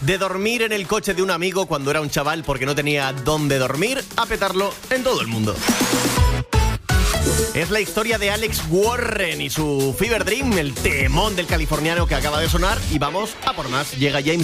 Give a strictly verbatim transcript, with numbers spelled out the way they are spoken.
De dormir en el coche de un amigo cuando era un chaval porque no tenía dónde dormir, a petarlo en todo el mundo. Es la historia de Alex Warren y su Fever Dream, el temón del californiano que acaba de sonar. Y vamos a por más. Llega James